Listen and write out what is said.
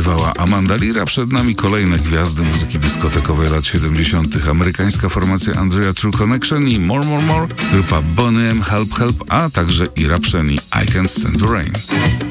śpiewała Amanda Lear, a przed nami kolejne gwiazdy muzyki dyskotekowej lat 70. Amerykańska formacja Andrea True Connection i More, grupa Boney M, Help, a także Ira Pszeni, I Can't Stand the Rain.